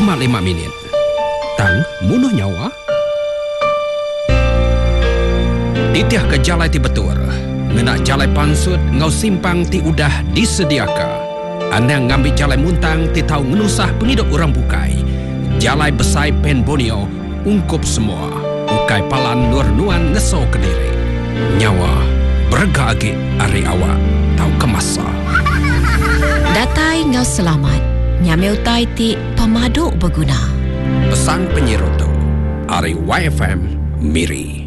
5 minit. Tang munuh nyawa. Titiah ke jalai ti betul. Ngenak jalai pansut ngau simpang ti udah disediaka. Anang ngambil jalai muntang ti tahu ngenusah penghidup orang bukai. Jalai besai pen bonio ungkup semua. Ukai palan nur nuan ngeso kediri. Nyawa berga agi ari awak tahu kemasa. Datai ngau selamat. Nyameu tai ti pemaduk berguna. Pesan penyirutu. Ari YFM Miri.